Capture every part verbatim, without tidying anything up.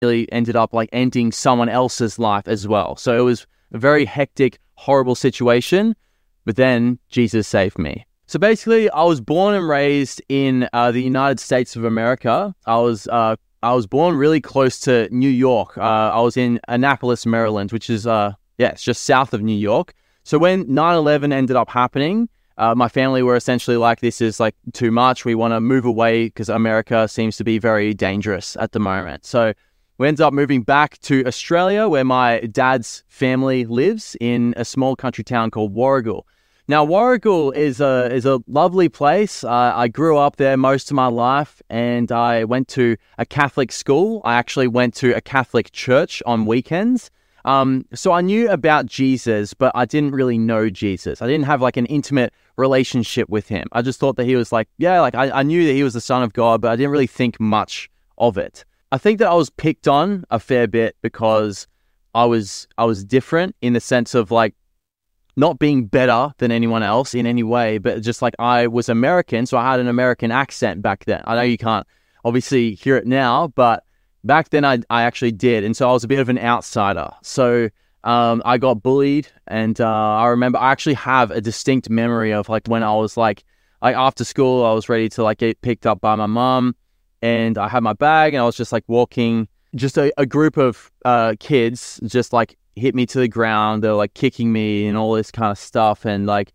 really ended up like ending someone else's life as well. So it was a very hectic, horrible situation, but then Jesus saved me. So basically, I was born and raised in uh, the United States of America. I was uh, I was born really close to New York. Uh, I was in Annapolis, Maryland, which is, uh, yeah, it's just south of New York. So when nine eleven ended up happening, uh, my family were essentially like, this is like too much. We want to move away because America seems to be very dangerous at the moment. So we ended up moving back to Australia, where my dad's family lives, in a small country town called Warragul. Now, Warragul is a is a lovely place. Uh, I grew up there most of my life, and I went to a Catholic school. I actually went to a Catholic church on weekends. Um, so I knew about Jesus, but I didn't really know Jesus. I didn't have like an intimate relationship with him. I just thought that he was like, yeah, like I, I knew that he was the Son of God, but I didn't really think much of it. I think that I was picked on a fair bit because I was I was different in the sense of like, not being better than anyone else in any way, but just like I was American, so I had an American accent back then. I know you can't obviously hear it now, but back then I I actually did, and so I was a bit of an outsider. So um, I got bullied, and uh, I remember I actually have a distinct memory of like when I was like, like after school, I was ready to like get picked up by my mom, and I had my bag, and I was just like walking, just a, a group of uh, kids just like hit me to the ground. They're like kicking me and all this kind of stuff, and like,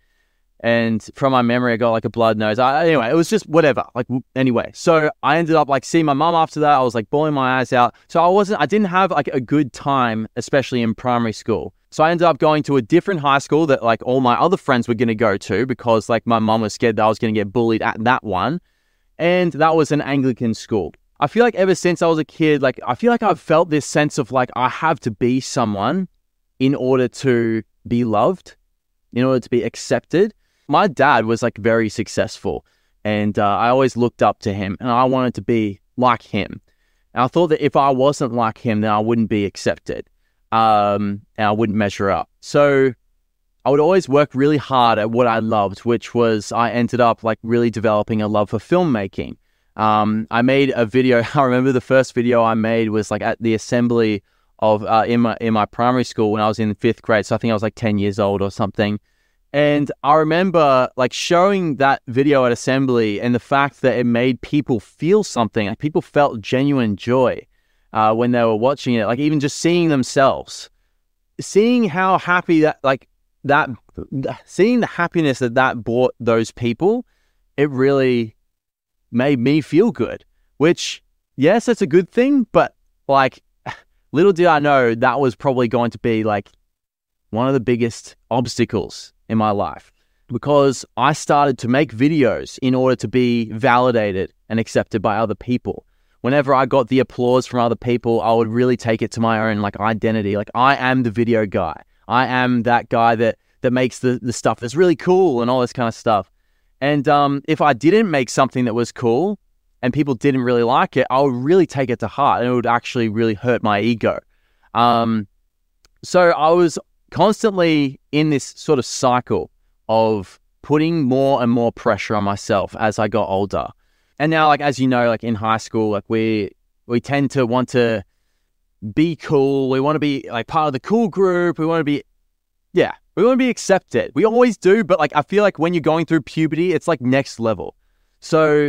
and from my memory, I got like a blood nose. I, anyway, it was just whatever. Like anyway, so I ended up like seeing my mum after that. I was like bawling my eyes out. So I wasn't, I didn't have like a good time, especially in primary school. So I ended up going to a different high school that like all my other friends were going to go to, because like my mum was scared that I was going to get bullied at that one, and that was an Anglican school. I feel like ever since I was a kid, like I feel like I've felt this sense of like I have to be someone in order to be loved, in order to be accepted. My dad was like very successful, and uh, I always looked up to him, and I wanted to be like him. And I thought that if I wasn't like him, then I wouldn't be accepted, um, and I wouldn't measure up. So I would always work really hard at what I loved, which was I ended up like really developing a love for filmmaking. Um, I made a video. I remember the first video I made was like at the assembly of uh, in my in my primary school when I was in fifth grade. So I think I was like ten years old or something. And I remember like showing that video at assembly, and the fact that it made people feel something. Like people felt genuine joy uh, when they were watching it. Like even just seeing themselves, seeing how happy that like that, seeing the happiness that that brought those people, it really made me feel good, which, yes, it's a good thing, but like little did I know that was probably going to be like one of the biggest obstacles in my life, because I started to make videos in order to be validated and accepted by other people. Whenever I got the applause from other people, I would really take it to my own like identity. Like I am the video guy. I am that guy that that makes the, the stuff that's really cool and all this kind of stuff. And um, if I didn't make something that was cool and people didn't really like it, I would really take it to heart, and it would actually really hurt my ego. Um, so I was constantly in this sort of cycle of putting more and more pressure on myself as I got older. And now, like, as you know, like in high school, like we we tend to want to be cool. We want to be like part of the cool group. We want to be, yeah. We want to be accepted. We always do, but like I feel like when you're going through puberty, it's like next level. So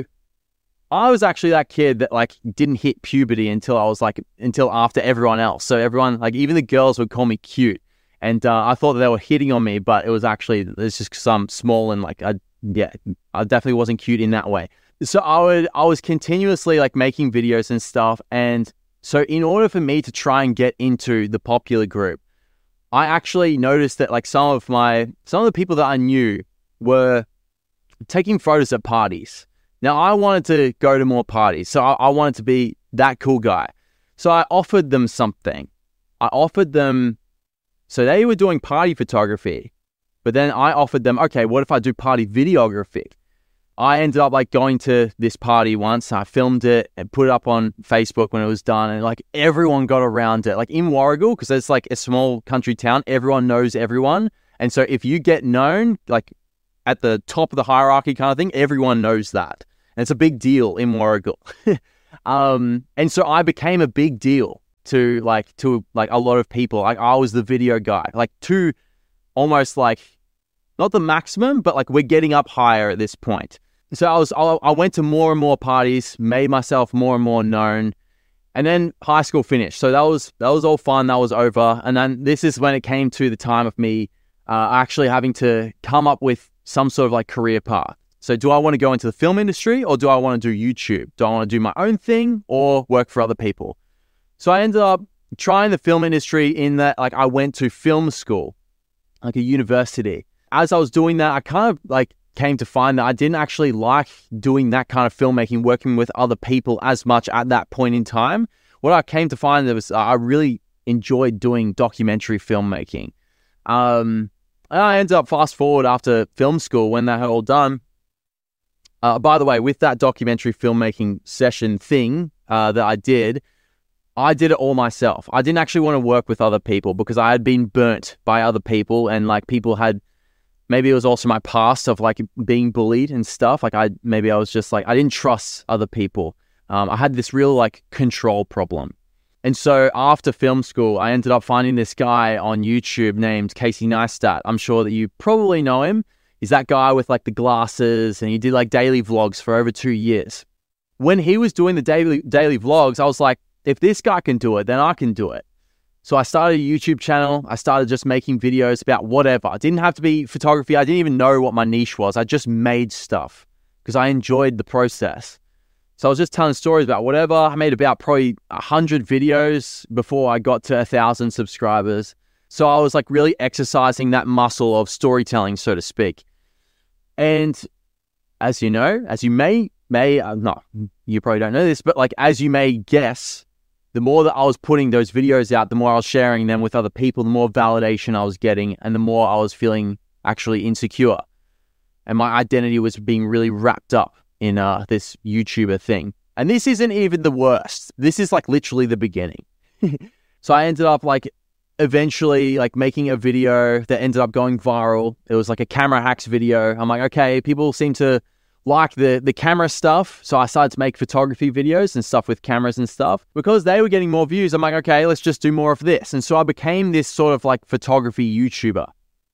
I was actually that kid that like didn't hit puberty until I was like, until after everyone else. So everyone, like even the girls would call me cute. And uh, I thought that they were hitting on me, but it was actually, it's just some small and like, I, yeah, I definitely wasn't cute in that way. So I would, I was continuously like making videos and stuff. And so in order for me to try and get into the popular group, I actually noticed that like some of my, some of the people that I knew were taking photos at parties. Now I wanted to go to more parties. So I, I wanted to be that cool guy. So I offered them something. I offered them, so they were doing party photography, but then I offered them, okay, what if I do party videography? I ended up like going to this party once. I filmed it and put it up on Facebook when it was done, and like everyone got around it. Like in Warragul, because it's like a small country town, everyone knows everyone. And so if you get known, like at the top of the hierarchy kind of thing, everyone knows that. And it's a big deal in Warragul. um, and so I became a big deal to like to like a lot of people. Like I was the video guy, like to almost like not the maximum, but like we're getting up higher at this point. So I was I, I went to more and more parties, made myself more and more known, and then high school finished. So that was that was all fun. That was over, and then this is when it came to the time of me uh, actually having to come up with some sort of like career path. So do I want to go into the film industry, or do I want to do YouTube? Do I want to do my own thing or work for other people? So I ended up trying the film industry in that like I went to film school, like a university. As I was doing that, I kind of like came to find that I didn't actually like doing that kind of filmmaking, working with other people as much at that point in time. What I came to find was uh, I really enjoyed doing documentary filmmaking. Um, and I ended up fast forward after film school when that had all done. Uh, by the way, with that documentary filmmaking session thing uh, that I did, I did it all myself. I didn't actually want to work with other people because I had been burnt by other people, and like people had, maybe it was also my past of like being bullied and stuff. Like I, maybe I was just like, I didn't trust other people. Um, I had this real like control problem. And so after film school, I ended up finding this guy on YouTube named Casey Neistat. I'm sure that you probably know him. He's that guy with like the glasses, and he did like daily vlogs for over two years. When he was doing the daily daily vlogs, I was like, if this guy can do it, then I can do it. So I started a YouTube channel. I started just making videos about whatever. It didn't have to be photography. I didn't even know what my niche was. I just made stuff because I enjoyed the process. So I was just telling stories about whatever. I made about probably a hundred videos before I got to a thousand subscribers. So I was like really exercising that muscle of storytelling, so to speak. And as you know, as you may, may, uh, no, you probably don't know this, but like, as you may guess, the more that I was putting those videos out, the more I was sharing them with other people, the more validation I was getting, and the more I was feeling actually insecure. And my identity was being really wrapped up in uh, this YouTuber thing. And this isn't even the worst. This is like literally the beginning. So I ended up like eventually like making a video that ended up going viral. It was like a camera hacks video. I'm like, okay, people seem to like the, the camera stuff. So I started to make photography videos and stuff with cameras and stuff. Because they were getting more views, I'm like, okay, let's just do more of this. And so I became this sort of like photography YouTuber.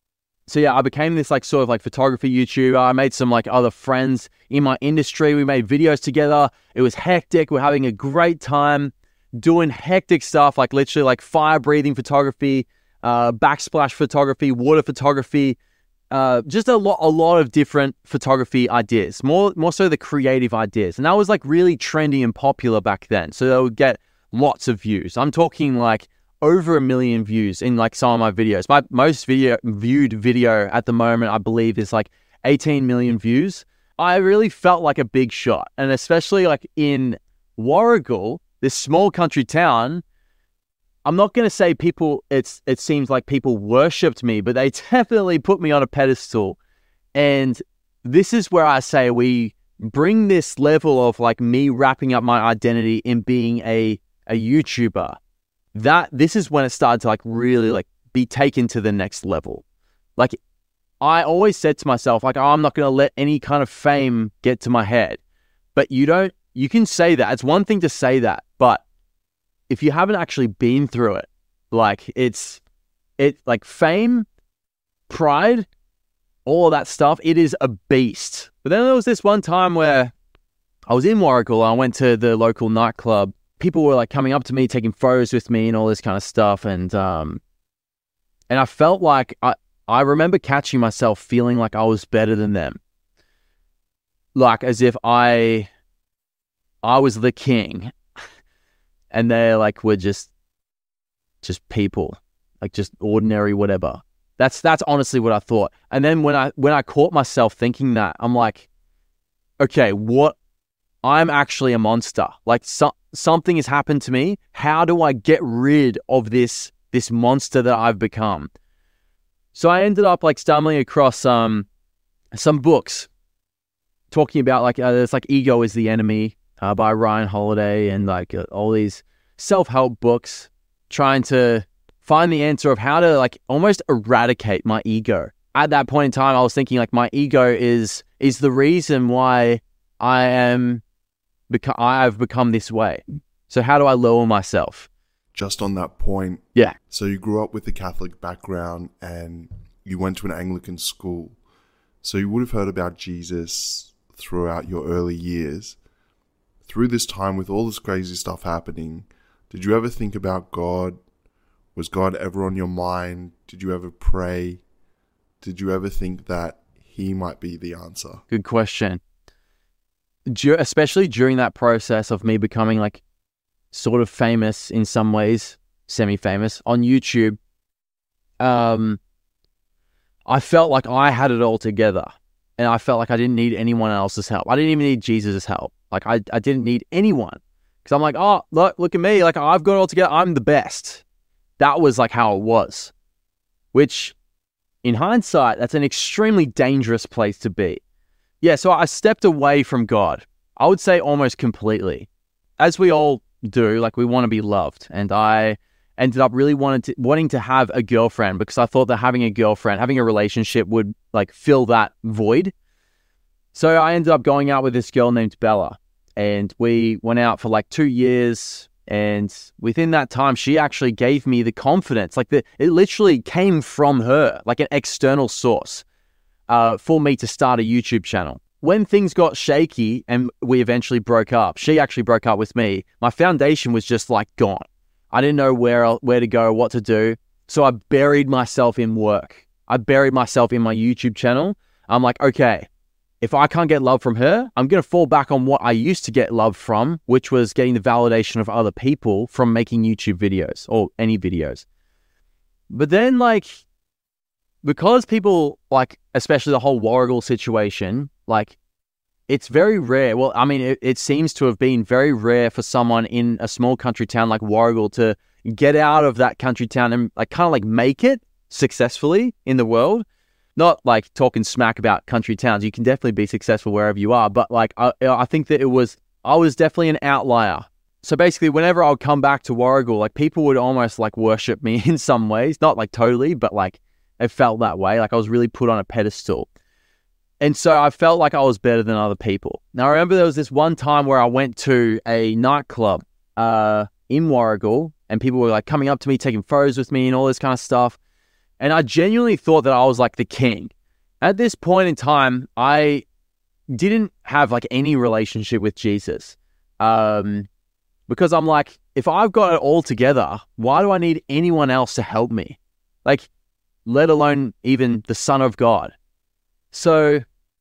So yeah, I became this like sort of like photography YouTuber. I made some like other friends in my industry. We made videos together. It was hectic. We're having a great time doing hectic stuff, like literally like fire breathing photography, uh, backsplash photography, water photography, uh, just a lot, a lot of different photography ideas, more, more so the creative ideas. And that was like really trendy and popular back then. So they would get lots of views. I'm talking like over a million views in like some of my videos. My most video viewed video at the moment, I believe, is like eighteen million views. I really felt like a big shot. And especially like in Warragul, this small country town, I'm not going to say people, it's it seems like people worshipped me, but they definitely put me on a pedestal. And this is where I say we bring this level of like me wrapping up my identity in being a, a YouTuber. That this is when it started to like really like be taken to the next level. Like I always said to myself, like, oh, I'm not going to let any kind of fame get to my head. But you don't, you can say that. It's one thing to say that, but if you haven't actually been through it, like it's, it like fame, pride, all of that stuff, it is a beast. But then there was this one time where I was in Warragul. I went to the local nightclub. People were like coming up to me, taking photos with me and all this kind of stuff. And, um, and I felt like I, I remember catching myself feeling like I was better than them. Like as if I, I was the king and they like were just, just people, like just ordinary, whatever. That's, that's honestly what I thought. And then when I, when I caught myself thinking that, I'm like, okay, what, I'm actually a monster. Like so, something has happened to me. How do I get rid of this, this monster that I've become? So I ended up like stumbling across um, some books talking about like, uh, there's like Ego is the Enemy uh, by Ryan Holiday, and like uh, all these self-help books trying to find the answer of how to like almost eradicate my ego. At that point in time, I was thinking like my ego is, is the reason why I am, beca- I have become this way. So how do I lower myself? just on that point. Yeah. So you grew up with a Catholic background and you went to an Anglican school. So you would have heard about Jesus throughout your early years. Through this time with all this crazy stuff happening, did you ever think about God? Was God ever on your mind? Did you ever pray? Did you ever think that he might be the answer? Good question. Dur- especially during that process of me becoming like sort of famous in some ways, semi-famous on YouTube, um, I felt like I had it all together. And I felt like I didn't need anyone else's help. I didn't even need Jesus' help. Like I, I didn't need anyone. Because I'm like, oh, look, look at me. Like I've got it all together. I'm the best. That was like how it was. Which, in hindsight, that's an extremely dangerous place to be. Yeah, so I stepped away from God. I would say almost completely. As we all do, like we want to be loved. And I ended up really wanted to, wanting to have a girlfriend because I thought that having a girlfriend, having a relationship would like fill that void. So I ended up going out with this girl named Bella. And we went out for like two years. And within that time, she actually gave me the confidence. Like the, it literally came from her, like an external source, uh, for me to start a YouTube channel. When things got shaky and we eventually broke up, she actually broke up with me. My foundation was just like gone. I didn't know where where to go, what to do. So I buried myself in work. I buried myself in my YouTube channel. I'm like, okay, if I can't get love from her, I'm going to fall back on what I used to get love from, which was getting the validation of other people from making YouTube videos or any videos. But then, like, because people, like, especially the whole Warragul situation, like, it's very rare. Well, I mean, it, it seems to have been very rare for someone in a small country town like Warragul to get out of that country town and, like, kind of, like, make it successfully in the world. Not like talking smack about country towns. You can definitely be successful wherever you are. But like, I, I think that it was, I was definitely an outlier. So basically, whenever I would come back to Warragul, like people would almost like worship me in some ways. Not like totally, but like it felt that way. Like I was really put on a pedestal. And so I felt like I was better than other people. Now I remember there was this one time where I went to a nightclub uh, in Warragul and people were like coming up to me, taking photos with me and all this kind of stuff. And I genuinely thought that I was like the king. At this point in time, I didn't have like any relationship with Jesus. Um, because I'm like, if I've got it all together, why do I need anyone else to help me? Like, let alone even the Son of God. So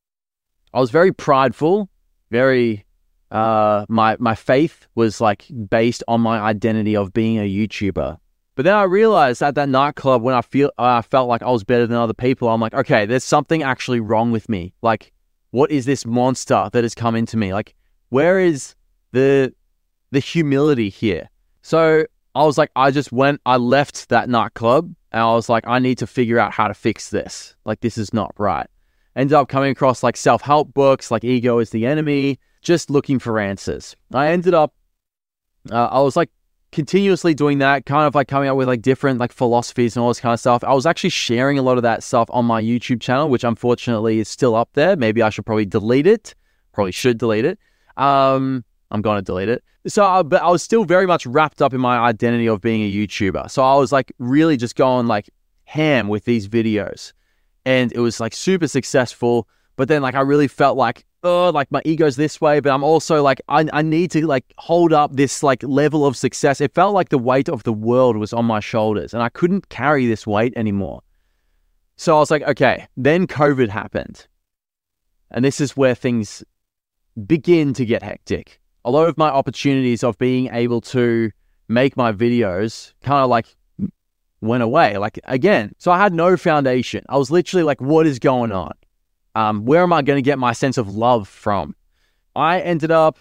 I was very prideful, very, uh, my, my faith was like based on my identity of being a YouTuber. But then I realized at that nightclub when I feel I uh, felt like I was better than other people, I'm like, okay, there's something actually wrong with me. Like, what is this monster that has come into me? Like, where is the the humility here? So I was like, I just went, I left that nightclub and I was like, I need to figure out how to fix this. Like, this is not right. Ended up coming across like self-help books, like Ego is the Enemy, just looking for answers. I ended up, uh, I was like, continuously doing that, kind of like coming up with like different like philosophies and all this kind of stuff. I was actually sharing a lot of that stuff on my YouTube channel, which unfortunately is still up there. Maybe I should probably delete it. Probably should delete it. Um, I'm going to delete it. So, uh, but I was still very much wrapped up in my identity of being a YouTuber. So I was like really just going like ham with these videos and it was like super successful. But then like I really felt like, oh, like my ego's this way, but I'm also like, I, I need to like hold up this like level of success. It felt like the weight of the world was on my shoulders and I couldn't carry this weight anymore. So I was like, okay, then COVID happened. And this is where things begin to get hectic. A lot of my opportunities of being able to make my videos kind of like went away. Like again, so I had no foundation. I was literally like, what is going on? Um, where am I going to get my sense of love from? I ended up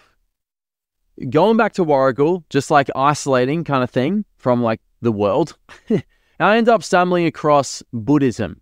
going back to Warragul, just like isolating kind of thing from like the world. And I ended up stumbling across Buddhism.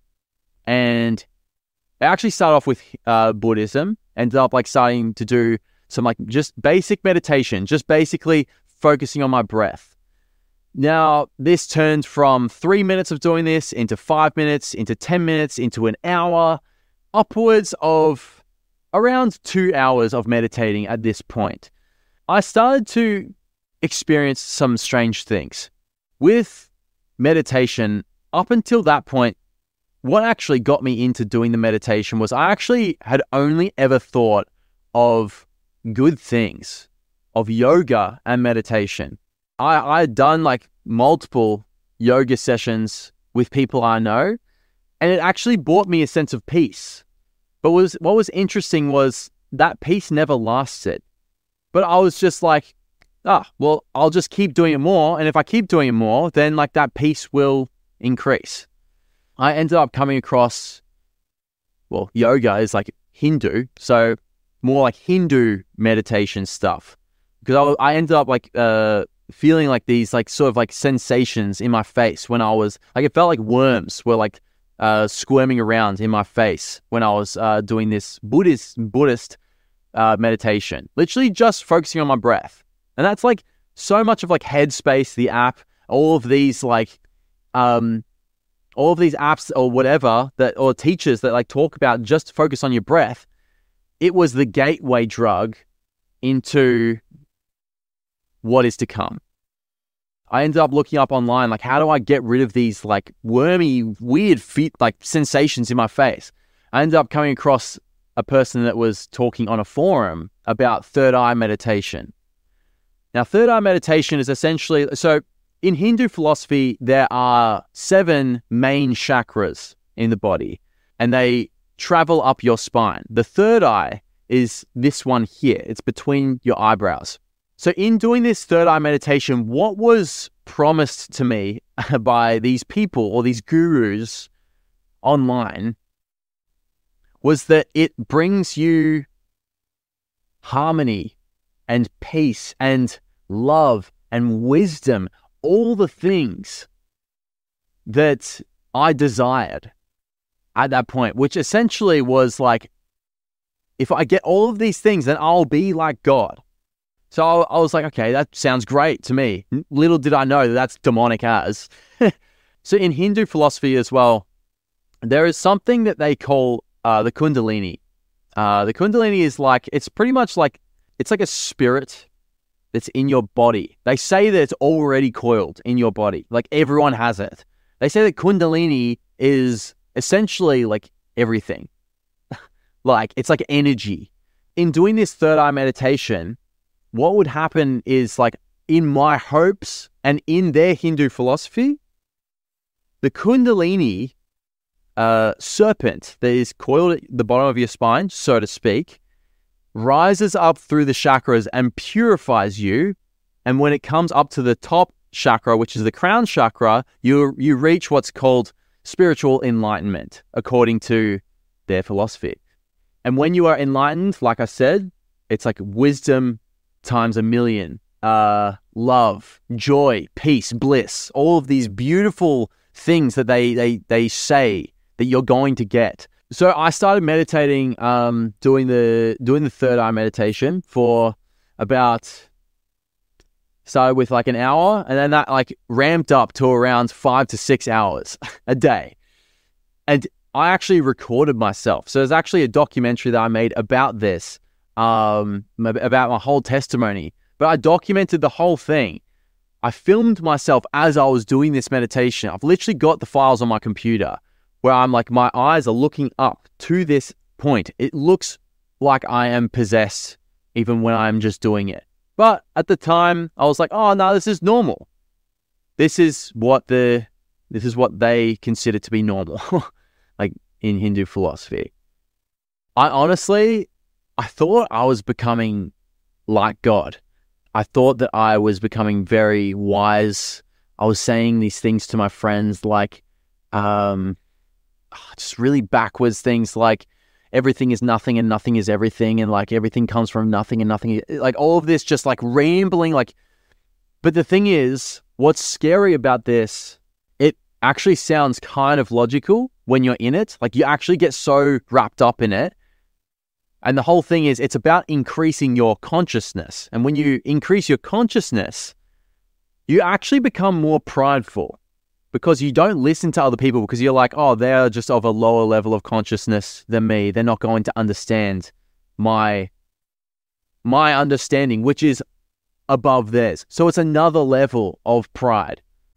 And I actually started off with uh, Buddhism, ended up like starting to do some like just basic meditation, just basically focusing on my breath. Now, this turned from three minutes of doing this into five minutes, into ten minutes, into an hour, upwards of around two hours of meditating at this point. I started to experience some strange things. with meditation, up until that point, what actually got me into doing the meditation was I actually had only ever thought of good things, of yoga and meditation. I, I had done like multiple yoga sessions with people I know, and it actually brought me a sense of peace. But was what was interesting was that peace never lasted. But I was just like, ah, well, I'll just keep doing it more. And if I keep doing it more, then like that peace will increase. I ended up coming across, well, yoga is like Hindu, so more like Hindu meditation stuff. Because I, I ended up like uh, feeling like these like sort of like sensations in my face when I was, like it felt like worms were like uh, squirming around in my face when I was uh, doing this Buddhist, Buddhist uh, meditation. Literally just focusing on my breath. And that's like so much of like Headspace, the app, all of these like, um, all of these apps or whatever that, or teachers that like talk about just focus on your breath. It was the gateway drug into what is to come. I ended up looking up online, like, how do I get rid of these like wormy, weird feet, like sensations in my face? I ended up coming across a person that was talking on a forum about third eye meditation. Now, third eye meditation is essentially, so in Hindu philosophy, there are seven main chakras in the body, and they travel up your spine. The third eye is this one here. It's between your eyebrows. So in doing this third eye meditation, what was promised to me by these people or these gurus online was that it brings you harmony and peace and love and wisdom, all the things that I desired at that point, which essentially was like, if I get all of these things, then I'll be like God. So I, I was like, okay, that sounds great to me. Little did I know that that's demonic as. So in Hindu philosophy as well, there is something that they call uh, the Kundalini. Uh, the Kundalini is like, it's pretty much like, it's like a spirit that's in your body. They say that it's already coiled in your body. Like everyone has it. They say that Kundalini is essentially like everything. Like it's like energy. In doing this third eye meditation, what would happen is like in my hopes and in their Hindu philosophy, the Kundalini uh, serpent that is coiled at the bottom of your spine, so to speak, rises up through the chakras and purifies you. And when it comes up to the top chakra, which is the crown chakra, you you reach what's called spiritual enlightenment, according to their philosophy. And when you are enlightened, like I said, it's like wisdom times a million, uh, love, joy, peace, bliss, all of these beautiful things that they, they, they say that you're going to get. So I started meditating, um, doing the doing the third eye meditation for about, started with like an hour, and then that like ramped up to around five to six hours a day. And I actually recorded myself. So there's actually a documentary that I made about this, um, about my whole testimony. But I documented the whole thing. I filmed myself as I was doing this meditation. I've literally got the files on my computer where I'm like, my eyes are looking up to this point. It looks like I am possessed even when I'm just doing it. But at the time, I was like, oh no, this is normal. This is what the, this is what they consider to be normal. Like in Hindu philosophy. I honestly, I thought I was becoming like God. I thought that I was becoming very wise. I was saying these things to my friends like, um, just really backwards things like everything is nothing and nothing is everything, and like everything comes from nothing and nothing, like all of this just like rambling like. But the thing is, what's scary about this, it actually sounds kind of logical when you're in it. Like you actually get so wrapped up in it. And the whole thing is, it's about increasing your consciousness. And when you increase your consciousness, you actually become more prideful because you don't listen to other people because you're like, oh, they're just of a lower level of consciousness than me. They're not going to understand my, my understanding, which is above theirs. So it's another level of pride.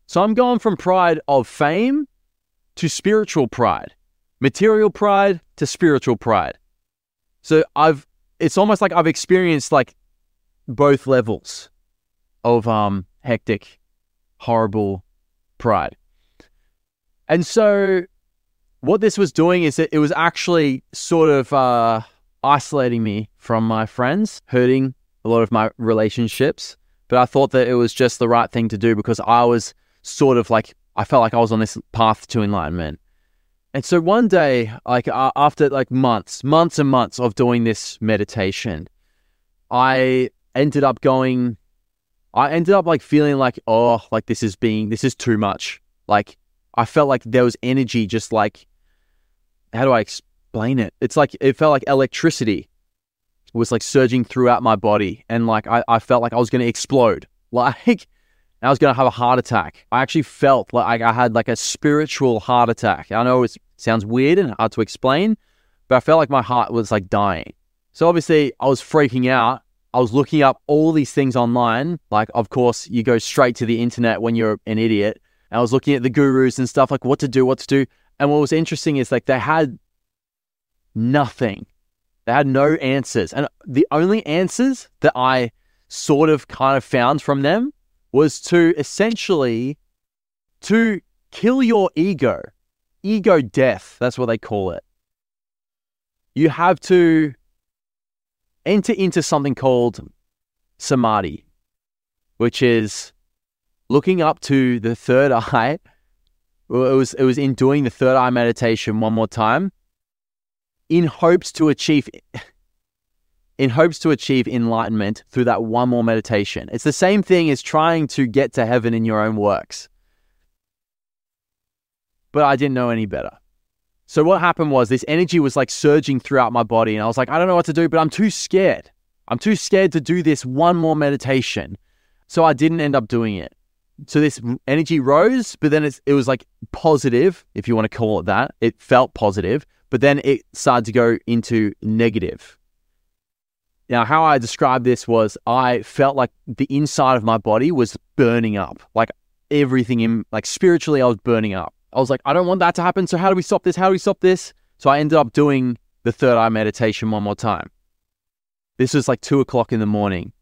So I'm going from pride of fame to spiritual pride, material pride to spiritual pride. So I've, it's almost like I've experienced like both levels of um hectic, horrible pride. And so what this was doing is that it was actually sort of uh, isolating me from my friends, hurting a lot of my relationships. But I thought that it was just the right thing to do because I was sort of like, I felt like I was on this path to enlightenment. And so one day, like uh, after like months, months and months of doing this meditation, I ended up going, I ended up like feeling like, oh, like this is being, this is too much. Like I felt like there was energy just like, how do I explain it? It's like, it felt like electricity was like surging throughout my body. And like, I, I felt like I was going to explode. Like, I was going to have a heart attack. I actually felt like I had like a spiritual heart attack. I know it sounds weird and hard to explain, but I felt like my heart was like dying. So obviously I was freaking out. I was looking up all these things online. Like, of course, you go straight to the internet when you're an idiot. And I was looking at the gurus and stuff like what to do, what to do. And what was interesting is like they had nothing. They had no answers. And the only answers that I sort of kind of found from them was to essentially to kill your ego. Ego death, that's what they call it. You have to enter into something called samadhi, which is looking up to the third eye. Well, it was it was in doing the third eye meditation one more time, in hopes to achieve, in hopes to achieve enlightenment through that one more meditation. It's the same thing as trying to get to heaven in your own works. But I didn't know any better. So what happened was this energy was like surging throughout my body, and I was like, I don't know what to do, but I'm too scared. I'm too scared to do this one more meditation. So I didn't end up doing it. So this energy rose, but then it's, it was like positive, if you want to call it that. It felt positive, but then it started to go into negative. Now, how I described this was I felt like the inside of my body was burning up. Like everything in, like spiritually, I was burning up. I was like, I don't want that to happen. So how do we stop this? How do we stop this? So I ended up doing the third eye meditation one more time. This was like two o'clock in the morning.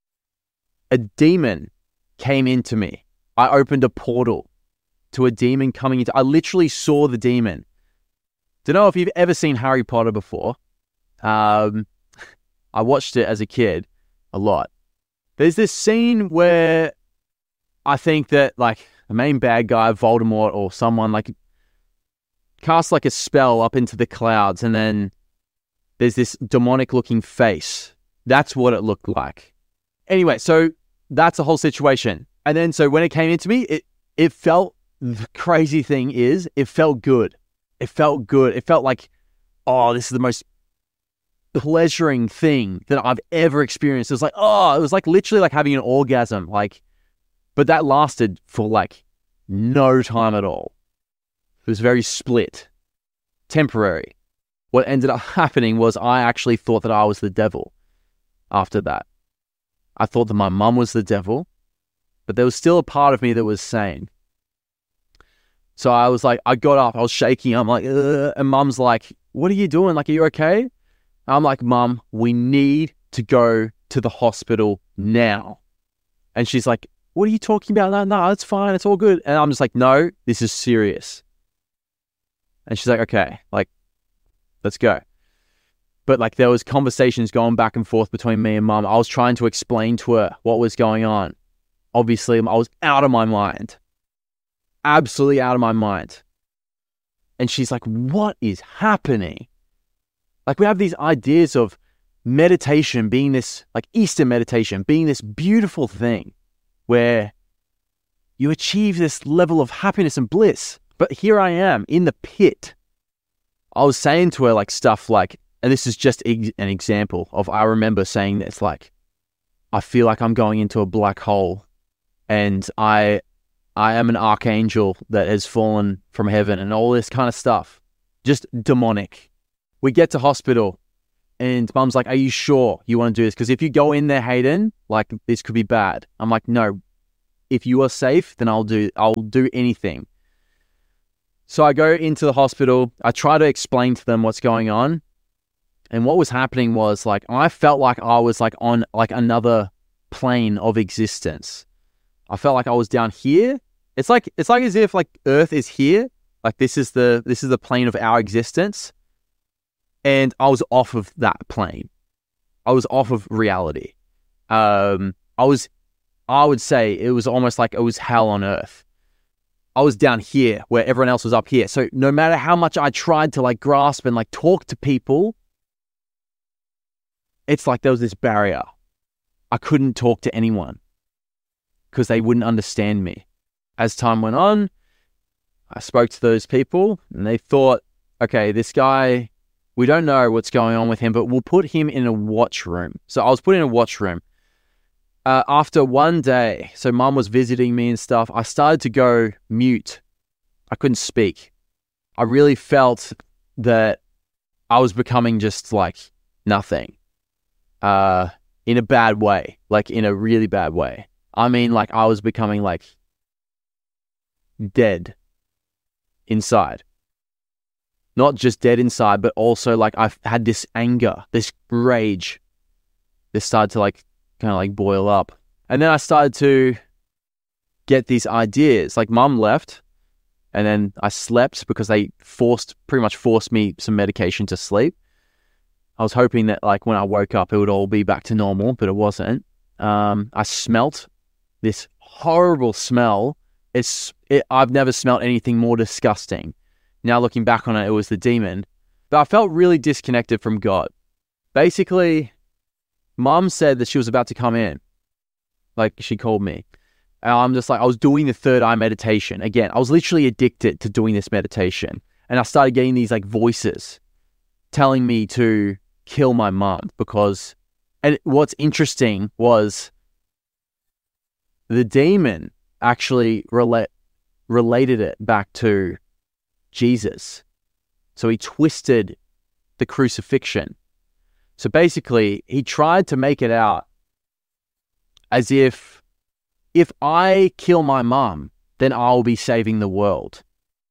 A demon came into me. I opened a portal to a demon coming into, I literally saw the demon. Don't know if you've ever seen Harry Potter before. Um, I watched it as a kid a lot. There's this scene where I think that like the main bad guy, Voldemort or someone like casts like a spell up into the clouds, and then there's this demonic looking face. That's what it looked like. Anyway, so that's the whole situation. And then so when it came into me, it it felt, the crazy thing is, it felt good. It felt good. It felt like, oh, this is the most pleasuring thing that I've ever experienced. It was like, oh, it was like literally like having an orgasm. Like, but that lasted for like no time at all. It was very split, temporary. What ended up happening was I actually thought that I was the devil after that. I thought that my mum was the devil, but there was still a part of me that was sane. So I was like, I got up, I was shaking, I'm like, ugh, and mum's like, what are you doing? Like, are you okay? I'm like, Mum, we need to go to the hospital now. And she's like, what are you talking about? No, no, it's fine, it's all good. And I'm just like, no, this is serious. And she's like, okay, like, let's go. But like there was conversations going back and forth between me and Mum. I was trying to explain to her what was going on. Obviously, I was out of my mind. Absolutely out of my mind. And she's like, what is happening? Like we have these ideas of meditation being this, like Eastern meditation, being this beautiful thing where you achieve this level of happiness and bliss. But here I am in the pit. I was saying to her like stuff like, and this is just ex- an example of, I remember saying this, like, I feel like I'm going into a black hole and I, I am an archangel that has fallen from heaven and all this kind of stuff. Just demonic. We get to hospital and Mum's like, are you sure you want to do this? Because if you go in there, Hayden, like this could be bad. I'm like, no, if you are safe, then I'll do, I'll do anything. So I go into the hospital. I try to explain to them what's going on. And what was happening was like, I felt like I was like on like another plane of existence. I felt like I was down here. It's like, it's like as if like Earth is here. Like this is the, this is the plane of our existence. And I was off of that plane. I was off of reality. Um, I was, I would say it was almost like it was hell on earth. I was down here where everyone else was up here. So no matter how much I tried to like grasp and like talk to people, it's like there was this barrier. I couldn't talk to anyone because they wouldn't understand me. As time went on, I spoke to those people and they thought, okay, this guy, we don't know what's going on with him, but we'll put him in a watch room. So I was put in a watch room. Uh, after one day, so mum was visiting me and stuff, I started to go mute. I couldn't speak. I really felt that I was becoming just like nothing. Uh, in a bad way, like in a really bad way. I mean, like I was becoming like dead inside. Not just dead inside, but also like I've had this anger, this rage. This started to like kind of like boil up. And then I started to get these ideas. Like mum left and then I slept because they forced, pretty much forced me some medication to sleep. I was hoping that like when I woke up, it would all be back to normal, but it wasn't. Um, I smelt this horrible smell. It's, it, I've never smelt anything more disgusting. Now looking back on it, it was the demon. But I felt really disconnected from God. Basically, mum said that she was about to come in. Like she called me. And I'm just like, I was doing the third eye meditation. Again, I was literally addicted to doing this meditation. And I started getting these like voices telling me to kill my mum because, and what's interesting was the demon actually relate, related it back to Jesus. So he twisted the crucifixion. So basically, he tried to make it out as if, if I kill my mum, then I'll be saving the world.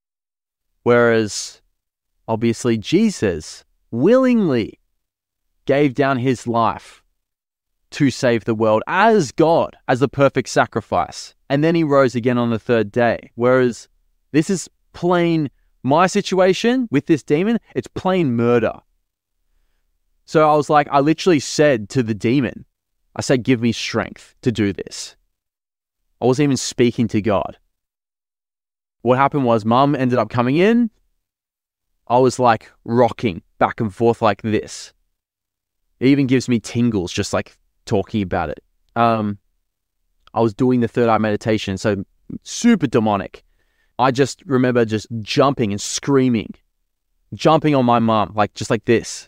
Whereas, obviously, Jesus willingly gave down his life to save the world as God, as the perfect sacrifice. And then he rose again on the third day. Whereas, this is plain, my situation with this demon, it's plain murder. So I was like, I literally said to the demon, I said, give me strength to do this. I wasn't even speaking to God. What happened was mum ended up coming in. I was like rocking back and forth like this. It even gives me tingles just like talking about it. Um, I was doing the third eye meditation, so super demonic. I just remember just jumping and screaming, jumping on my mum, like just like this.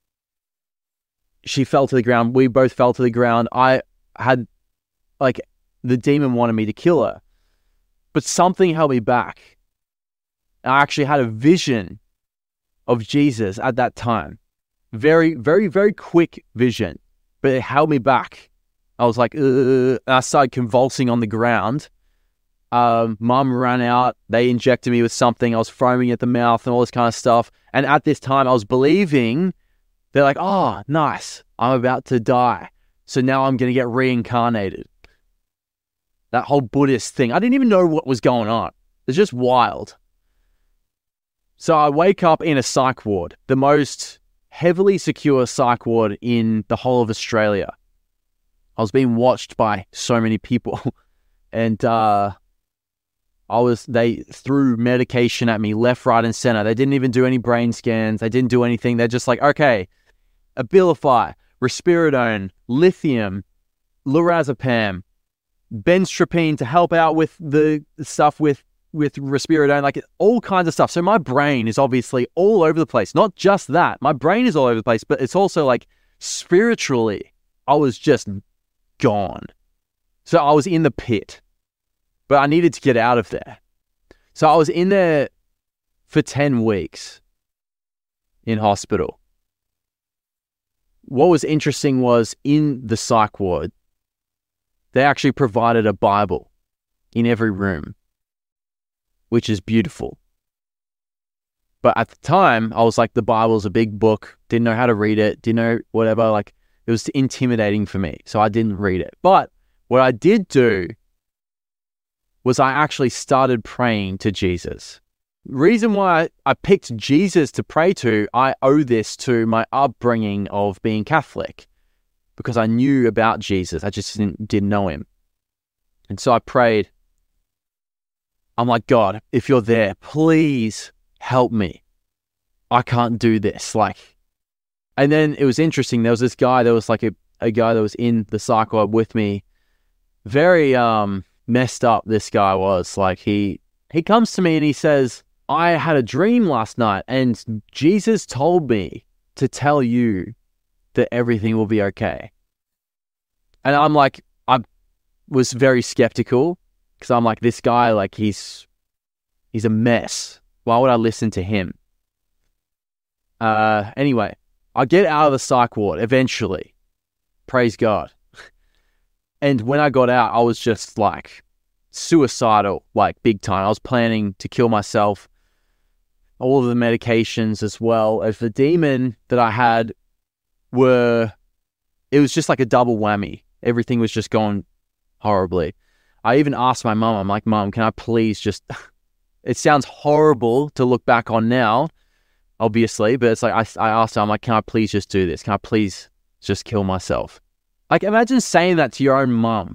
She fell to the ground. We both fell to the ground. I had, like, the demon wanted me to kill her, but something held me back. I actually had a vision of Jesus at that time. Very, very, very quick vision, but it held me back. I was like, ugh. I started convulsing on the ground. Um, mum ran out. They injected me with something. I was foaming at the mouth and all this kind of stuff. And at this time, I was believing, they're like, oh, nice. I'm about to die. So now I'm going to get reincarnated. That whole Buddhist thing. I didn't even know what was going on. It's just wild. So I wake up in a psych ward, the most heavily secure psych ward in the whole of Australia. I was being watched by so many people. and uh, I was, they threw medication at me left, right, and center. They didn't even do any brain scans. They didn't do anything. They're just like, okay, Abilify, Risperidone, lithium, lorazepam, benztropine to help out with the stuff with, with risperidone, like all kinds of stuff. So my brain is obviously all over the place. Not just that. My brain is all over the place, but it's also like spiritually, I was just gone. So I was in the pit, but I needed to get out of there. So I was in there for ten weeks in hospital. What was interesting was in the psych ward, they actually provided a Bible in every room, which is beautiful. But at the time, I was like, the Bible's a big book, didn't know how to read it, didn't know whatever, like it was intimidating for me. So I didn't read it. But what I did do was I actually started praying to Jesus. Reason why I picked Jesus to pray to, I owe this to my upbringing of being Catholic, because I knew about Jesus. I just didn't, didn't know him. And so I prayed. I'm like, God, if you're there, please help me. I can't do this. Like, and then it was interesting. There was this guy, there was like a, a guy that was in the cycle club with me. Very um, messed up this guy was. Like he, he comes to me and he says, I had a dream last night and Jesus told me to tell you that everything will be okay. And I'm like, I was very skeptical because I'm like, this guy, like he's, he's a mess. Why would I listen to him? Uh, anyway, I get out of the psych ward eventually. Praise God. And when I got out, I was just like suicidal, like big time. I was planning to kill myself. All of the medications as well as the demon that I had were, it was just like a double whammy. Everything was just going horribly. I even asked my mum, I'm like, Mum, can I please just, it sounds horrible to look back on now, obviously, but it's like, I, I asked her, I'm like, can I please just do this? Can I please just kill myself? Like, imagine saying that to your own mum.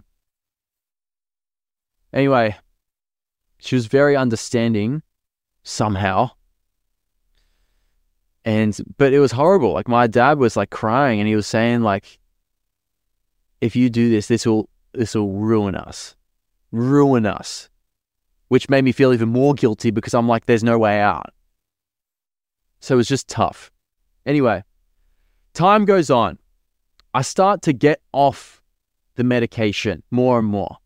Anyway, she was very understanding somehow. And, but it was horrible. Like my dad was like crying and he was saying like, if you do this, this will, this will ruin us, ruin us, which made me feel even more guilty because I'm like, there's no way out. So it was just tough. Anyway, time goes on. I start to get off the medication more and more.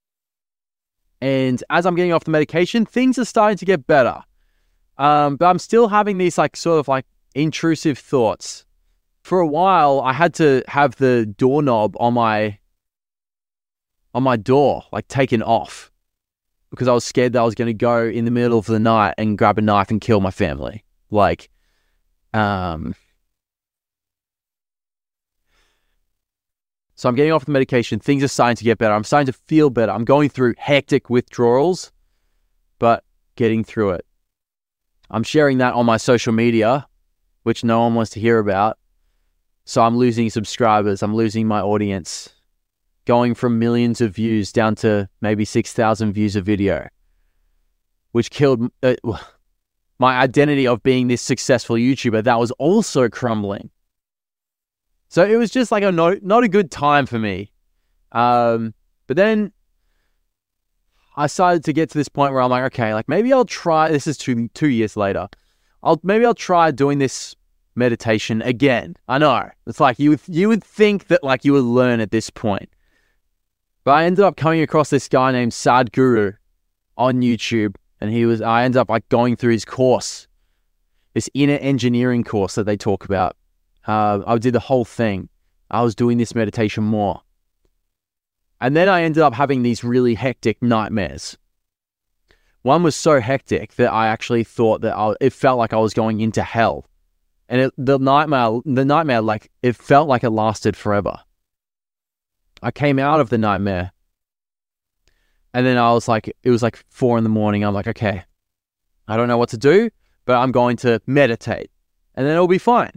And as I'm getting off the medication, things are starting to get better. Um, but I'm still having these like sort of like intrusive thoughts. For a while, I had to have the doorknob on my on my door like taken off because I was scared that I was going to go in the middle of the night and grab a knife and kill my family. Like, um, so I'm getting off the medication. Things are starting to get better. I'm starting to feel better. I'm going through hectic withdrawals, but getting through it. I'm sharing that on my social media, which no one wants to hear about. So I'm losing subscribers. I'm losing my audience. Going from millions of views down to maybe six thousand views a video, which killed uh, my identity of being this successful YouTuber. That was also crumbling. So it was just like a not, not a good time for me. Um, but then I started to get to this point where I'm like, okay, like maybe I'll try, this is two, two years later. I'll, maybe I'll try doing this meditation again. I know it's like you would, you would think that like you would learn at this point, but I ended up coming across this guy named Sadhguru on YouTube. And he was, I ended up like going through his course, this inner engineering course that they talk about. Uh, I did the whole thing. I was doing this meditation more. And then I ended up having these really hectic nightmares. One was so hectic that I actually thought that I, it felt like I was going into hell. And it, the nightmare, the nightmare, like it felt like it lasted forever. I came out of the nightmare. And then I was like, it was like four in the morning. I'm like, okay, I don't know what to do, but I'm going to meditate and then it'll be fine.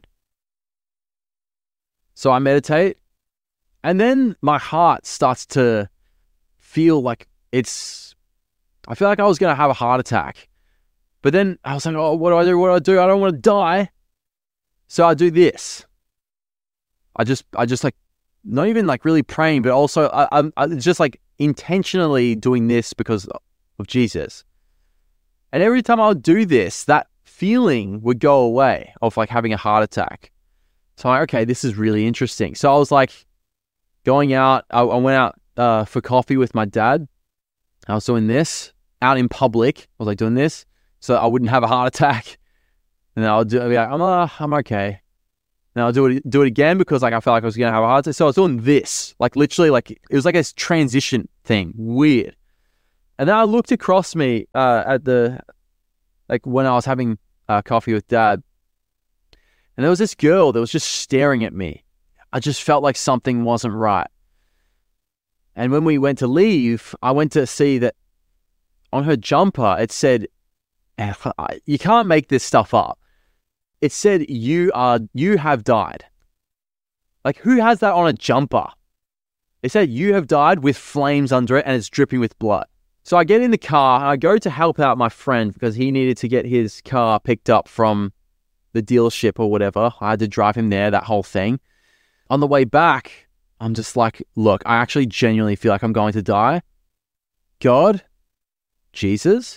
So I meditate and then my heart starts to feel like it's, I feel like I was going to have a heart attack. But then I was like, oh, what do I do? What do I do? I don't want to die. So I do this. I just, I just like, not even like really praying, but also I, I'm I, just like, intentionally doing this because of Jesus. And every time I would do this, that feeling would go away of like having a heart attack. So I'm like, okay, this is really interesting. So I was like going out, I, I went out uh, for coffee with my dad. I was doing this out in public. I was like doing this so I wouldn't have a heart attack. And then I'll do, I'll be like, I'm, uh, I'm okay. Then I'll do it, do it again because like I felt like I was going to have a heart attack. So I was doing this, like literally like, it was like a transition thing. Weird. And then I looked across me uh, at the, like when I was having uh, coffee with Dad, and there was this girl that was just staring at me. I just felt like something wasn't right. And when we went to leave, I went to see that on her jumper, it said, you can't make this stuff up. It said, you are, you have died. Like, who has that on a jumper? It said, you have died with flames under it and it's dripping with blood. So I get in the car and I go to help out my friend because he needed to get his car picked up from the dealership or whatever. I had to drive him there, that whole thing. On the way back, I'm just like, look, I actually genuinely feel like I'm going to die. God, Jesus,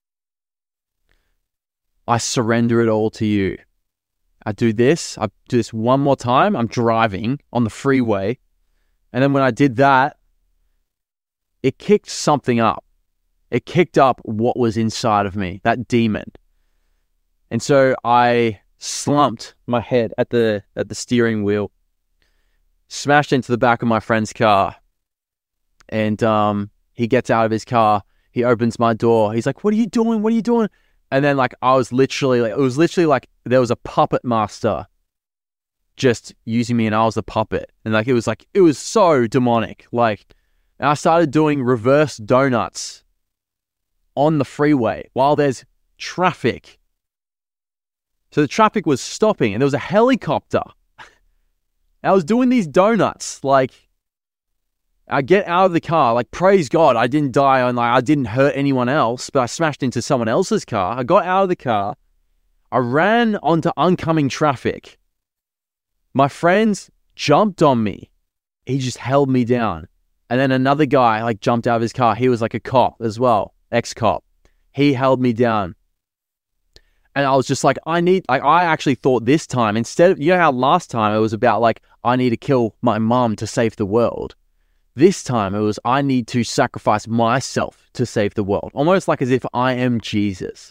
I surrender it all to you. I do this, I do this one more time. I'm driving on the freeway. And then when I did that, it kicked something up. It kicked up what was inside of me, that demon. And so I slumped my head at the at the steering wheel, smashed into the back of my friend's car. And um, he gets out of his car. He opens my door. He's like, what are you doing? What are you doing? And then like I was literally, like, it was literally like there was a puppet master just using me and I was the puppet. And like, it was like, it was so demonic. Like, and I started doing reverse donuts on the freeway while there's traffic. So the traffic was stopping and there was a helicopter. I was doing these donuts. Like, I get out of the car, like, praise God, I didn't die and like I didn't hurt anyone else, but I smashed into someone else's car. I got out of the car. I ran onto oncoming traffic. My friends jumped on me. He just held me down. And then another guy like jumped out of his car. He was like a cop as well, ex-cop. He held me down. And I was just like, I need, like, I actually thought this time, instead of, you know how last time it was about like, I need to kill my mom to save the world. This time it was, I need to sacrifice myself to save the world. Almost like as if I am Jesus.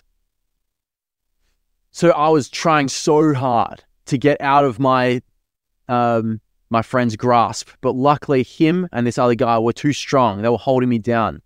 So I was trying so hard to get out of my, um, my friend's grasp. But luckily him and this other guy were too strong. They were holding me down.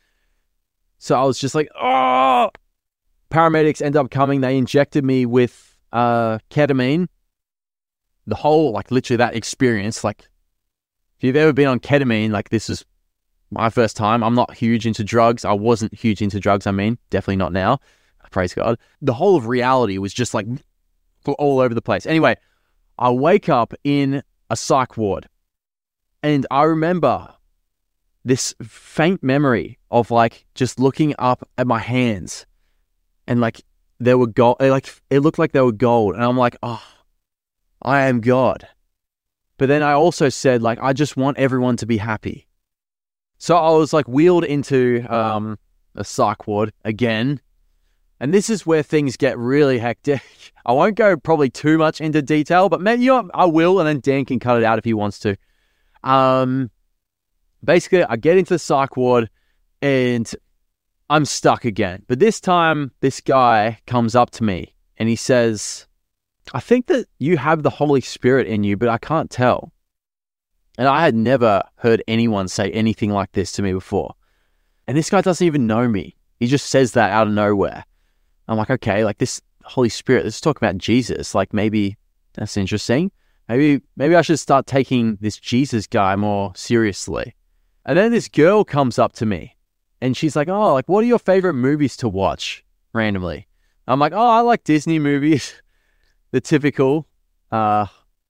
So I was just like, oh! Paramedics end up coming. They injected me with uh, ketamine. The whole, like literally that experience, like if you've ever been on ketamine, like this is my first time. I'm not huge into drugs. I wasn't huge into drugs, I mean. Definitely not now. Praise God. The whole of reality was just like all over the place. Anyway, I wake up in a psych ward. And I remember this faint memory of like just looking up at my hands. And like they were gold. Like it looked like they were gold. And I'm like, oh, I am God. But then I also said, like, I just want everyone to be happy. So I was like wheeled into um, a psych ward again. And this is where things get really hectic. I won't go probably too much into detail, but maybe, you know, I will, and then Dan can cut it out if he wants to. Um, basically, I get into the psych ward and I'm stuck again. But this time, this guy comes up to me and he says, I think that you have the Holy Spirit in you, but I can't tell. And I had never heard anyone say anything like this to me before. And this guy doesn't even know me. He just says that out of nowhere. I'm like, okay, like this Holy Spirit, let's talk about Jesus. Like maybe that's interesting. Maybe, maybe I should start taking this Jesus guy more seriously. And then this girl comes up to me and she's like, oh, like, what are your favorite movies to watch randomly? I'm like, oh, I like Disney movies. The typical. Uh,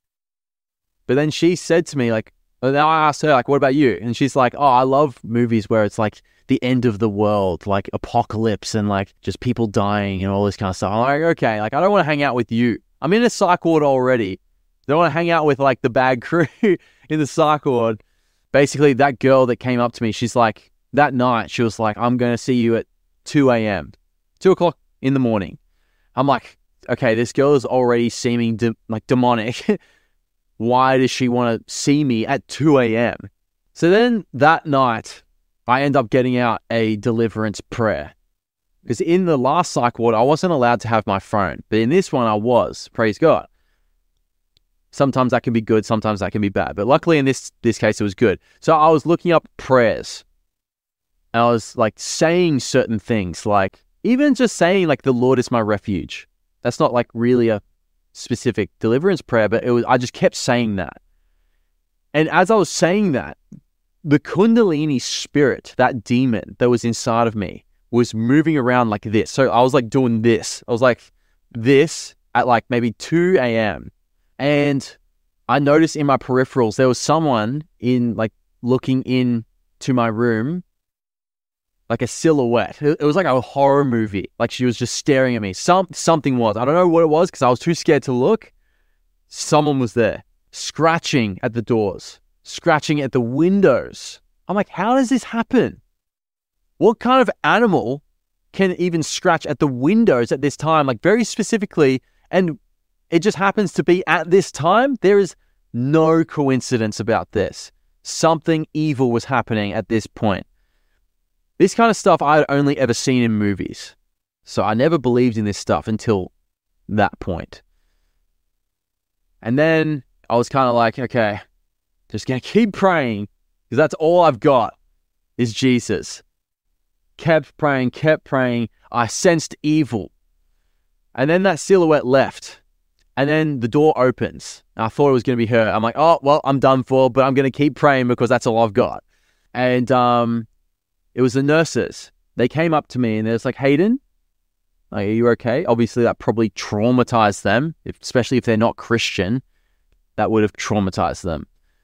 but then she said to me, like, and then I asked her, like, what about you? And she's like, oh, I love movies where it's like the end of the world, like apocalypse and like just people dying and all this kind of stuff. I'm like, okay, like I don't want to hang out with you. I'm in a psych ward already. Don't want to hang out with like the bad crew in the psych ward. Basically, that girl that came up to me, she's like, that night, she was like, I'm going to see you at two a.m., two o'clock in the morning. I'm like, okay, this girl is already seeming de- like demonic. Why does she want to see me at two a.m.? So then that night, I end up getting out a deliverance prayer. Because in the last psych ward, I wasn't allowed to have my phone. But in this one, I was. Praise God. Sometimes that can be good. Sometimes that can be bad. But luckily in this, this case, it was good. So I was looking up prayers. And I was like saying certain things, like even just saying like the Lord is my refuge. That's not like really a specific deliverance prayer, but it was, I just kept saying that. And as I was saying that, the Kundalini spirit, that demon that was inside of me, was moving around like this. So I was like doing this. I was like this at like maybe two a.m. And I noticed in my peripherals, there was someone in like looking in to my room, like a silhouette. It, it was like a horror movie. Like she was just staring at me. Some Something was. I don't know what it was because I was too scared to look. Someone was there, scratching at the doors, scratching at the windows. I'm like, how does this happen? What kind of animal can even scratch at the windows at this time? Like very specifically, and it just happens to be at this time. There is no coincidence about this. Something evil was happening at this point. This kind of stuff I had only ever seen in movies. So I never believed in this stuff until that point. And then I was kind of like, okay, just going to keep praying because that's all I've got is Jesus. Kept praying, kept praying. I sensed evil. And then that silhouette left. And then the door opens. I thought it was going to be her. I'm like, oh, well, I'm done for, but I'm going to keep praying because that's all I've got. And um, it was the nurses. They came up to me and they're just like, Hayden, like, are you okay? Obviously, that probably traumatized them, if, especially if they're not Christian. That would have traumatized them.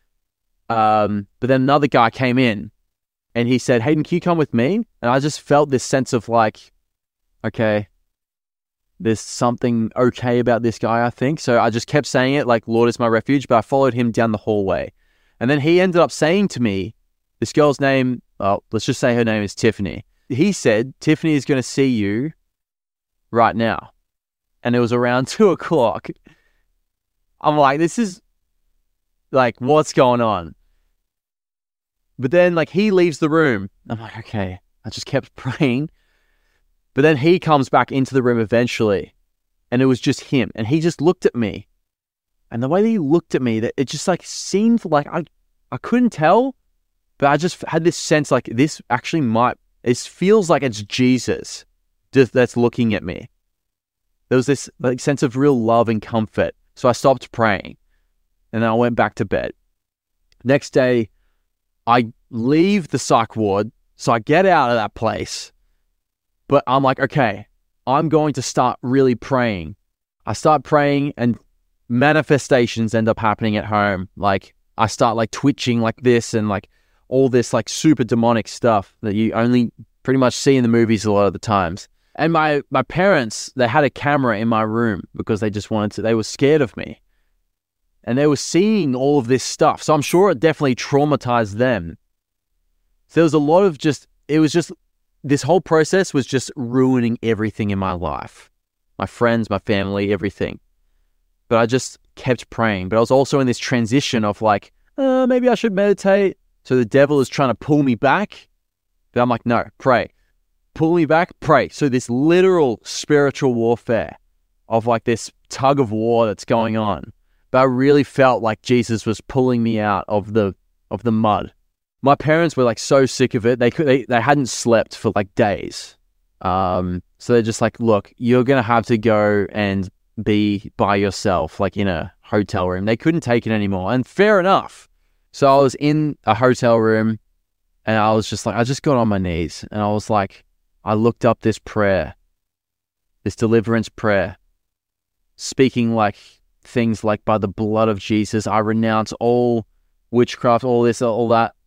Um, but then another guy came in and he said, Hayden, can you come with me? And I just felt this sense of like, okay, there's something okay about this guy, I think. So I just kept saying it like, Lord is my refuge, but I followed him down the hallway. And then he ended up saying to me, this girl's name, well, let's just say her name is Tiffany. He said, Tiffany is going to see you right now. And it was around two o'clock. I'm like, this is like, what's going on? But then like he leaves the room. I'm like, okay, I just kept praying. But then he comes back into the room eventually, and it was just him. And he just looked at me. And the way that he looked at me, that it just like seemed like I I couldn't tell, but I just had this sense like this actually might, it feels like it's Jesus just that's looking at me. There was this like sense of real love and comfort. So I stopped praying, and then I went back to bed. Next day, I leave the psych ward, so I get out of that place. But I'm like, okay, I'm going to start really praying. I start praying and manifestations end up happening at home. Like I start like twitching like this and like all this like super demonic stuff that you only pretty much see in the movies a lot of the times. And my, my parents, they had a camera in my room because they just wanted to, they were scared of me. And they were seeing all of this stuff. So I'm sure it definitely traumatized them. So there was a lot of just, it was just, this whole process was just ruining everything in my life. My friends, my family, everything. But I just kept praying. But I was also in this transition of like, uh, maybe I should meditate. So the devil is trying to pull me back. But I'm like, no, pray. Pull me back, pray. So this literal spiritual warfare of like this tug of war that's going on. But I really felt like Jesus was pulling me out of the of the mud. My parents were like so sick of it. They could they, they hadn't slept for like days. Um, so they're just like, look, you're gonna have to go and be by yourself, like in a hotel room. They couldn't take it anymore. And fair enough. So I was in a hotel room and I was just like, I just got on my knees and I was like, I looked up this prayer, this deliverance prayer, speaking like things like by the blood of Jesus, I renounce all witchcraft, all this, all that,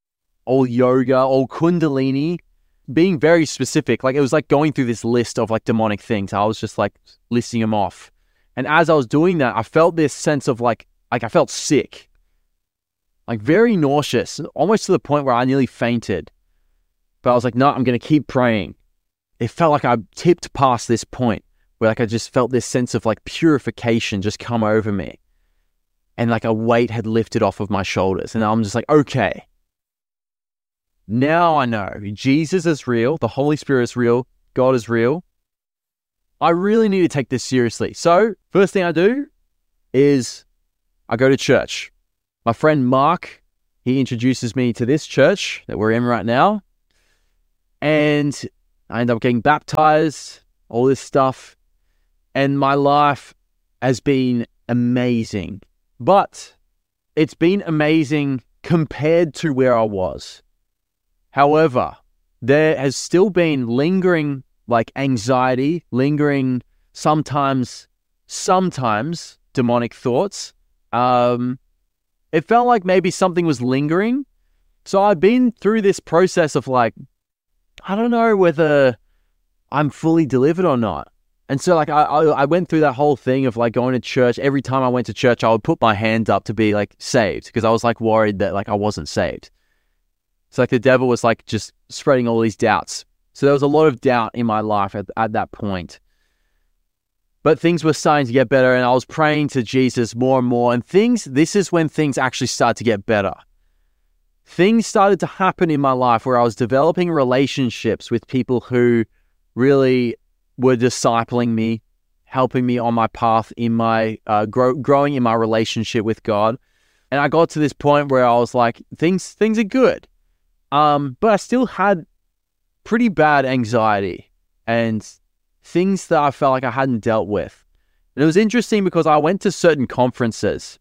all yoga, all kundalini, being very specific. Like it was like going through this list of like demonic things. I was just like listing them off. And as I was doing that, I felt this sense of like, like I felt sick, like very nauseous, almost to the point where I nearly fainted. But I was like, no, I'm going to keep praying. It felt like I tipped past this point where like I just felt this sense of like purification just come over me. And like a weight had lifted off of my shoulders. And I'm just like, okay. Now I know Jesus is real. The Holy Spirit is real. God is real. I really need to take this seriously. So first thing I do is I go to church. My friend Mark, he introduces me to this church that we're in right now. And I ended up getting baptized, all this stuff. And my life has been amazing. But it's been amazing compared to where I was. However, there has still been lingering like anxiety, lingering sometimes, sometimes demonic thoughts. Um, it felt like maybe something was lingering. So I've been through this process of like, I don't know whether I'm fully delivered or not. And so like I, I I went through that whole thing of like going to church. Every time I went to church, I would put my hand up to be like saved because I was like worried that like I wasn't saved. So like the devil was like just spreading all these doubts. So there was a lot of doubt in my life at, at that point. But things were starting to get better and I was praying to Jesus more and more. And things, this is when things actually started to get better. Things started to happen in my life where I was developing relationships with people who really were discipling me, helping me on my path in my, uh, grow, growing in my relationship with God. And I got to this point where I was like, things, things are good. Um, but I still had pretty bad anxiety and things that I felt like I hadn't dealt with. And it was interesting because I went to certain conferences,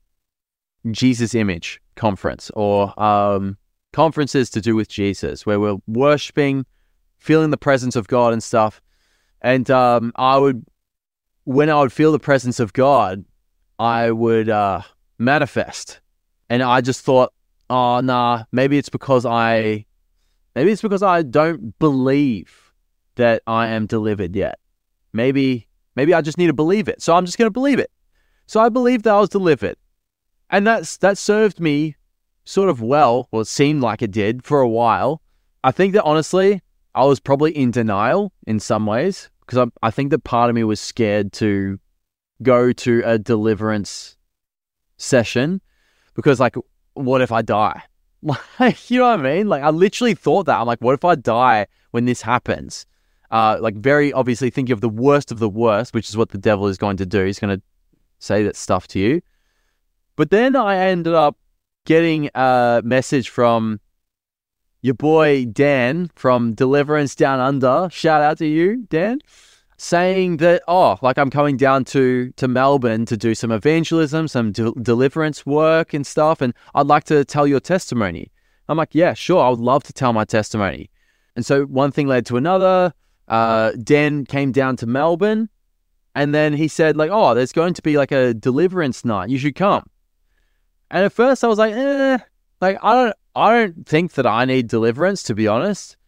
Jesus Image conference, or um, conferences to do with Jesus, where we're worshiping, feeling the presence of God and stuff. And um, I would, when I would feel the presence of God, I would uh, manifest. And I just thought, oh, nah, maybe it's because I, maybe it's because I don't believe that I am delivered yet. Maybe, maybe I just need to believe it. So I'm just going to believe it. So I believed that I was delivered. And that's, that served me sort of well, or it seemed like it did for a while. I think that honestly, I was probably in denial in some ways because I, I think that part of me was scared to go to a deliverance session because like, what if I die? Like, you know what I mean? Like I literally thought that. I'm like, what if I die when this happens? Uh, like very obviously thinking of the worst of the worst, which is what the devil is going to do. He's going to say that stuff to you. But then I ended up getting a message from your boy Dan from Deliverance Down Under. Shout out to you, Dan. Saying that, oh, like I'm coming down to, to Melbourne to do some evangelism, some de- deliverance work and stuff. And I'd like to tell your testimony. I'm like, yeah, sure. I would love to tell my testimony. And so one thing led to another. Uh, Dan came down to Melbourne and then he said like, oh, there's going to be like a deliverance night. You should come. And at first I was like, eh, like, I don't, I don't think that I need deliverance, to be honest.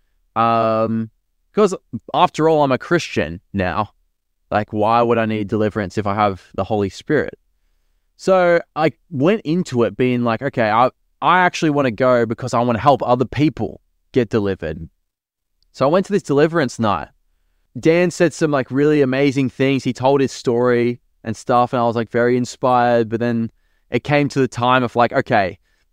Um, because after all, I'm a Christian now. Like, why would I need deliverance if I have the Holy Spirit? So I went into it being like, okay, I, I actually want to go because I want to help other people get delivered. So I went to this deliverance night. Dan said some like really amazing things. He told his story and stuff. And I was like very inspired. But then it came to the time of like, okay,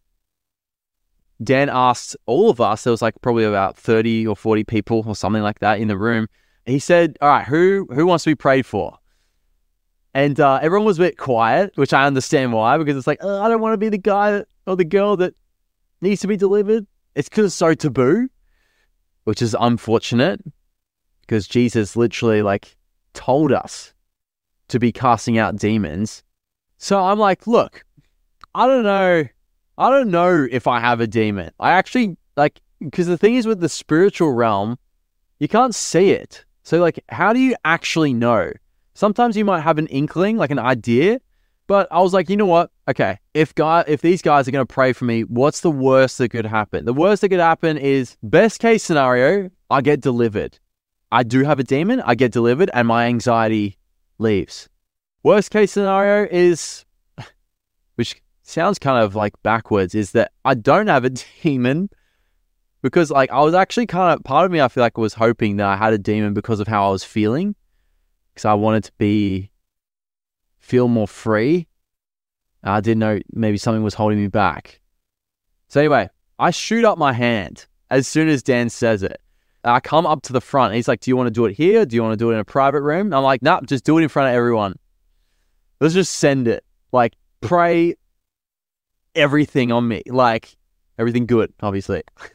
Dan asked all of us, there was like probably about thirty or forty people or something like that in the room. He said, all right, who who wants to be prayed for? And uh, everyone was a bit quiet, which I understand why, because it's like, oh, I don't want to be the guy that, or the girl that needs to be delivered. It's because it's so taboo, which is unfortunate because Jesus literally like told us to be casting out demons. So I'm like, look, I don't know. I don't know if I have a demon. I actually, like, because the thing is with the spiritual realm, you can't see it. So, like, how do you actually know? Sometimes you might have an inkling, like an idea, but I was like, you know what? Okay, if guy, if these guys are going to pray for me, what's the worst that could happen? The worst that could happen is, best case scenario, I get delivered. I do have a demon, I get delivered, and my anxiety leaves. Worst case scenario is, which sounds kind of like backwards, is that I don't have a demon because like I was actually kind of, part of me I feel like was hoping that I had a demon because of how I was feeling, because I wanted to be, feel more free. I didn't know maybe something was holding me back. So anyway, I shoot up my hand as soon as Dan says it. I come up to the front. He's like, do you want to do it here? Do you want to do it in a private room? I'm like, nah, just do it in front of everyone. Let's just send it. Like, pray everything on me. Like, everything good, obviously.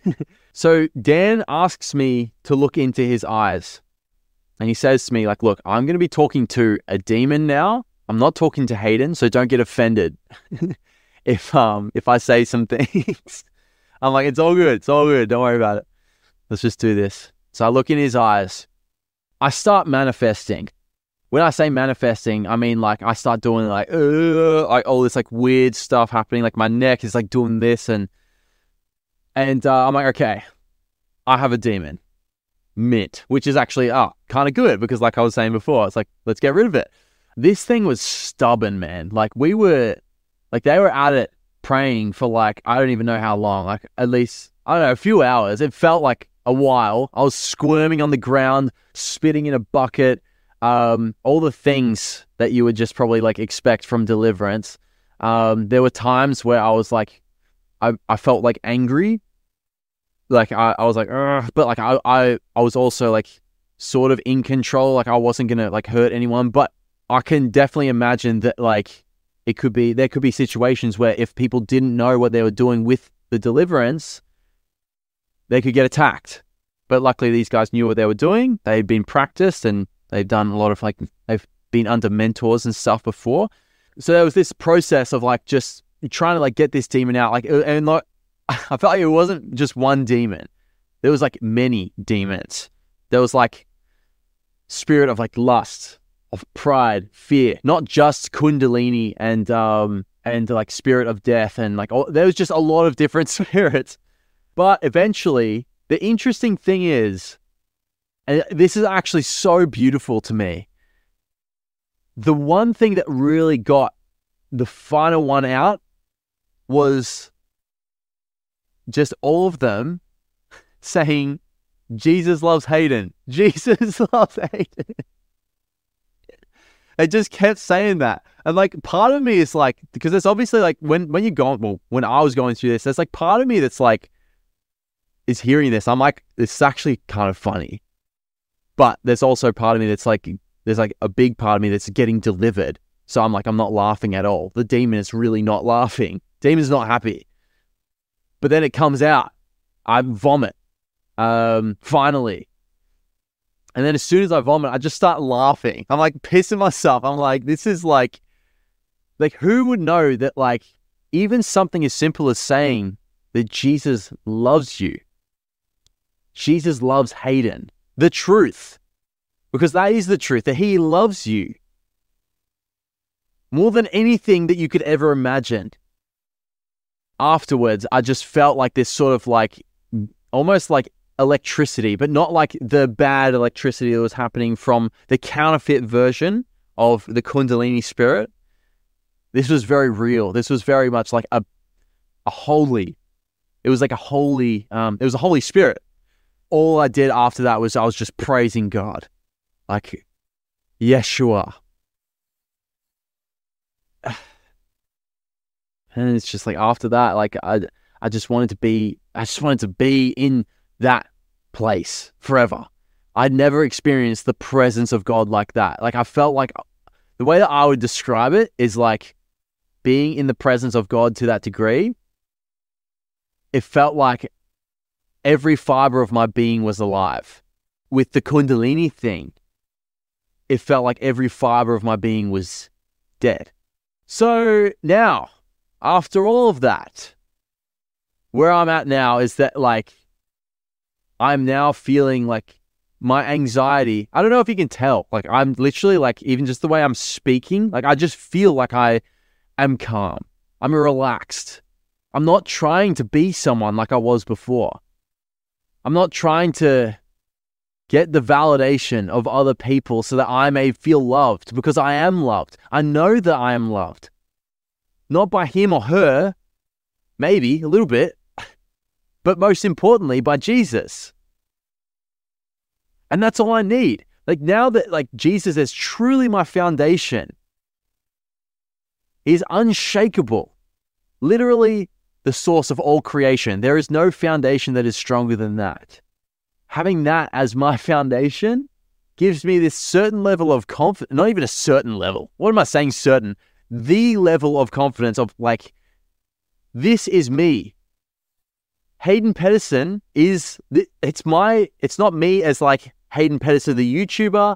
So Dan asks me to look into his eyes. And he says to me, like, look, I'm going to be talking to a demon now. I'm not talking to Hayden, so don't get offended if um if I say some things. I'm like, it's all good. It's all good. Don't worry about it. Let's just do this. So I look in his eyes. I start manifesting. When I say manifesting, I mean like I start doing like, uh, like all this like weird stuff happening. Like my neck is like doing this, and and uh, I'm like, okay, I have a demon, mint, which is actually oh kind of good because like I was saying before, it's like let's get rid of it. This thing was stubborn, man. Like we were, like they were at it praying for like I don't even know how long. Like at least I don't know a few hours. It felt like a while. I was squirming on the ground, spitting in a bucket. Um, all the things that you would just probably like expect from deliverance. Um, there were times where I was like, I, I felt like angry. Like I, I was like, ugh, but like I, I, I was also like sort of in control. Like I wasn't going to like hurt anyone, but I can definitely imagine that like it could be, there could be situations where if people didn't know what they were doing with the deliverance, they could get attacked. But luckily these guys knew what they were doing. They'd been practiced and they've done a lot of like, they've been under mentors and stuff before. So there was this process of like just trying to like get this demon out. Like, and like, I felt like it wasn't just one demon. There was like many demons. There was like spirit of like lust, of pride, fear, not just Kundalini and, um, and like spirit of death. And like, all, there was just a lot of different spirits. But eventually the interesting thing is, and this is actually so beautiful to me. The one thing that really got the final one out was just all of them saying, Jesus loves Hayden. Jesus loves Hayden. They just kept saying that. And like part of me is like, because it's obviously like when, when you're going, well, when I was going through this, there's like part of me that's like, is hearing this. I'm like, this is actually kind of funny. But there's also part of me that's like, there's like a big part of me that's getting delivered. So I'm like, I'm not laughing at all. The demon is really not laughing. Demon's not happy. But then it comes out. I vomit. Um, finally. And then as soon as I vomit, I just start laughing. I'm like pissing myself. I'm like, this is like, like who would know that like even something as simple as saying that Jesus loves you. Jesus loves Hayden. The truth, because that is the truth, that he loves you more than anything that you could ever imagine. Afterwards, I just felt like this sort of like, almost like electricity, but not like the bad electricity that was happening from the counterfeit version of the Kundalini spirit. This was very real. This was very much like a, a holy, it was like a holy, um, it was a Holy Spirit. All I did after that was I was just praising God. Like, Yeshua. And it's just like after that, like I I just wanted to be, I just wanted to be in that place forever. I'd never experienced the presence of God like that. Like I felt like, the way that I would describe it is like being in the presence of God to that degree. It felt like every fiber of my being was alive. With the Kundalini thing, it felt like every fiber of my being was dead. So now, after all of that, where I'm at now is that like, I'm now feeling like my anxiety, I don't know if you can tell, like I'm literally like, even just the way I'm speaking, like I just feel like I am calm. I'm relaxed. I'm not trying to be someone like I was before. I'm not trying to get the validation of other people so that I may feel loved, because I am loved. I know that I am loved. Not by him or her, maybe a little bit, but most importantly by Jesus. And that's all I need. Like now that like Jesus is truly my foundation, he's unshakable, literally the source of all creation. There is no foundation that is stronger than that. Having that as my foundation gives me this certain level of confidence, not even a certain level. What am I saying certain? The level of confidence of like, this is me. Hayden Pedersen is, it's my, it's not me as like Hayden Pedersen, the YouTuber.